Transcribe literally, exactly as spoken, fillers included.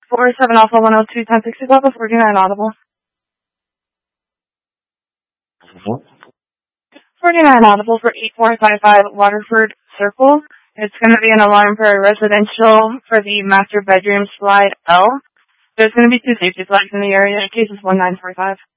four seven Alpha one oh two ten sixty Papa forty-nine Audible. forty-nine Audible for eight four five five Waterford Circle. It's going to be an alarm for a residential for the master bedroom slide L. There's going to be two safety flags in the area. Case is one nine four five.